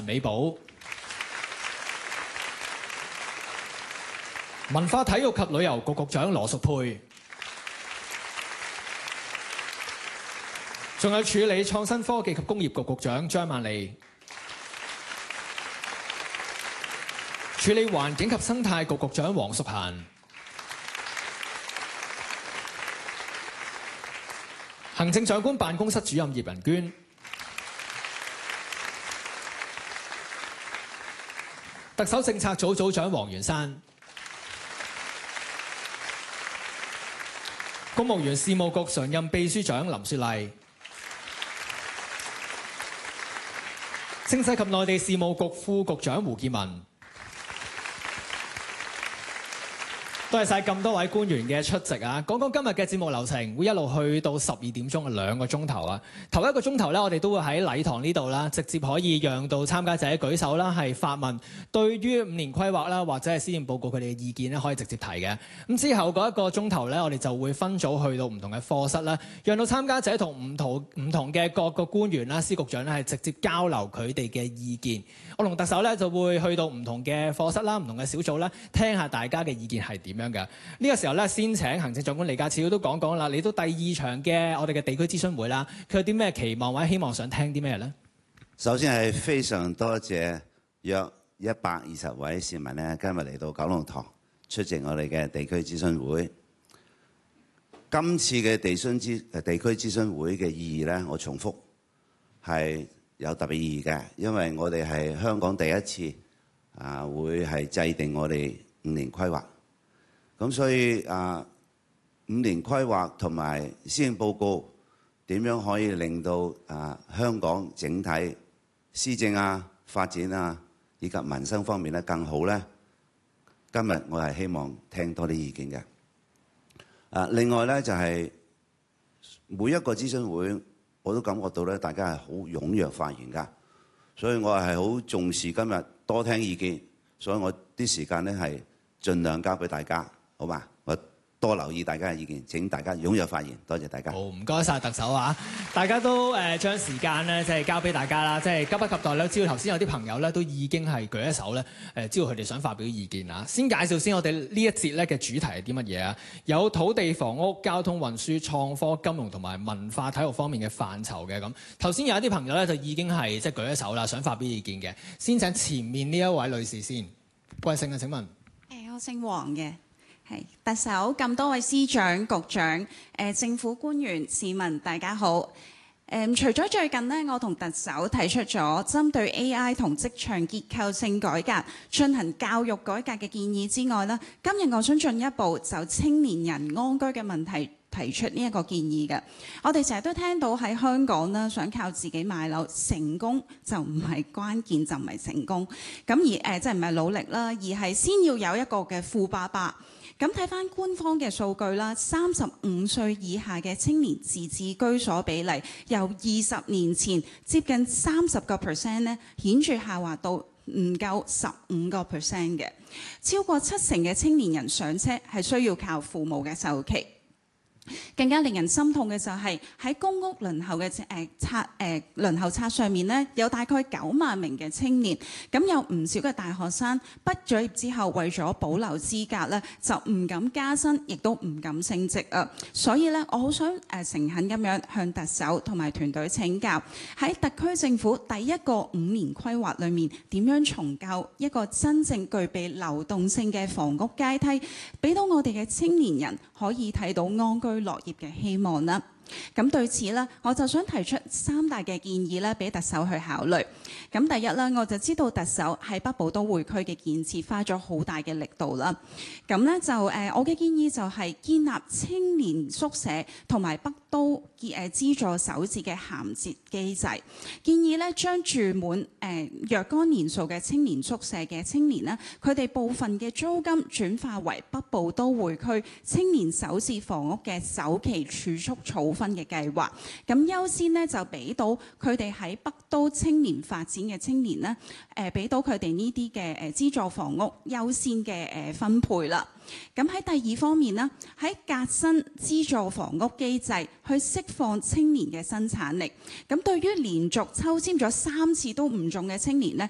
陳美寶。文化體育及旅遊局局長羅淑佩。仲有處理創新科技及工業局局長張曼莉。處理環境及生態局局長黃淑嫻。行政長官辦公室主任葉文娟。特首政策組組長黃元山。公務員事務局常任秘書長林雪麗。政制及內地事務局副局長胡建文。多謝晒咁多位官員嘅出席啊！講講今日嘅節目流程，會一路去到12點鐘嘅2個鐘頭啊！頭一個鐘頭咧，我哋都會喺禮堂呢度啦，直接可以讓到參加者舉手啦，係發問對於5年規劃啦，或者係施政報告佢哋嘅意見咧，可以直接提嘅。咁之後嗰一個鐘頭咧，我哋就會分組去到唔同嘅課室啦，讓到參加者同唔同嘅各個官員啦、司局長咧，係直接交流佢哋嘅意見。我同特首咧就會去到唔同嘅課室啦、唔同嘅小組啦，聽下大家嘅意見係點樣嘅。呢個時候咧，先請行政長官李家超都講講啦。嚟到第2場嘅我哋嘅地區諮詢會啦，佢有啲咩期望或者希望想聽啲咩咧？ 首先係非常多謝約120位市民咧，今日嚟到九龍塘出席我哋嘅地區諮詢會。今次嘅地區諮詢會嘅意義咧，我重複係有特別意義嘅，因為我哋係香港第一次會係制定我哋5年規劃。咁所以5年規劃同埋施政報告點樣可以令到香港整體施政發展以及民生方面咧更好咧？今日我係希望聽多啲意見嘅。另外咧就係每一個諮詢會我都感覺到咧大家係好踴躍發言㗎，所以我係好重視今日多聽意見，所以我啲時間咧係盡量交俾大家。好嘛，我多留意大家嘅意見，請大家踴躍發言，多謝大家。 好，唔該晒特首啊！大家都將時間咧即係交俾大家啦，即係急不及待咧。知道頭先有啲朋友咧都已經係舉一手咧，知道佢哋想發表意見啊。先介紹先，我哋呢一節咧嘅主題係啲乜嘢啊？有土地、房屋、交通運輸、創科、金融同埋文化體育方面嘅範疇嘅咁。頭先有一啲朋友咧就已經係即係舉一手啦，想發表意見嘅。先請前面呢一位女士先，貴姓啊？請問？ 我姓黃嘅。係特首，咁多位司長、局長、政府官員、市民，大家好。除咗最近呢，我同特首提出咗針對 AI 同職場結構性改革進行教育改革嘅建議之外呢，今日我想進一步就青年人安居嘅問題提出呢一個建議嘅。我哋成日都聽到喺香港呢，想靠自己買樓成功就唔係關鍵，就唔係成功。咁而即係唔係努力啦，而係先要有一個嘅富爸爸。咁睇翻官方嘅數據啦，35歲以下嘅青年自置居所比例由20年前接近30%咧，顯著下滑到唔夠15%嘅。超過70%嘅青年人上車係需要靠父母嘅首期。更加令人心痛嘅就係喺公屋輪候嘅輪候冊上面呢，有大概9萬名嘅青年，咁有唔少嘅大學生畢咗業之後，為咗保留資格呢，就唔敢加薪，亦都唔敢升職啊！所以呢，我好想誠懇咁樣向特首同埋團隊請教，喺特區政府第一個5年規劃裏面，點樣重構一個真正具備流動性嘅房屋階梯，俾到我哋嘅青年人可以睇到安居樂業嘅希望啦。咁對此呢，我就想提出3大嘅建議咧，俾特首去考慮。咁第一咧，我就知道特首喺北部都會區嘅建設花咗好大嘅力度啦。咁咧就我嘅建議就係建立青年宿舍同埋北都資助首置嘅銜接機制。建議咧將住滿若干年數嘅青年宿舍嘅青年呢，佢哋部分嘅租金轉化為北部都會區青年首置房屋嘅首期儲蓄儲分嘅計劃，咁優先咧就俾到佢哋喺北都青年發展嘅青年咧，俾到佢哋呢啲嘅資助房屋優先嘅分配啦。咁喺第二方面呢，喺革新資助房屋機制去釋放青年嘅生產力。咁對於連續抽籤咗3次都唔中嘅青年呢，